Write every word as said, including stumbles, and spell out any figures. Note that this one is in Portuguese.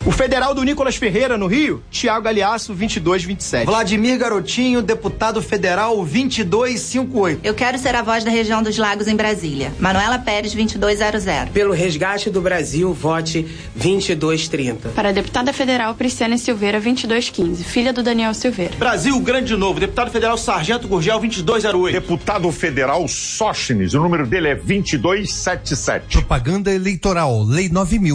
O federal do Nicolas Ferreira, no Rio, Tiago Galeasso, vinte e dois vinte e sete. Vladimir Garotinho, deputado federal, vinte e dois cinquenta e oito. Eu quero ser a voz da região dos Lagos em Brasília. Manuela Pérez, vinte e dois zero zero. Pelo resgate do Brasil, vote vinte e dois trinta. Para a deputada federal Prisciane Silveira, vinte e dois quinze, filha do Daniel Silveira. Brasil Grande de Novo, deputado federal Sargento Gurgel, vinte e dois zero oito. Deputado federal Sóstenes, o número dele é vinte e dois setenta e sete. Propaganda eleitoral, Lei nove mil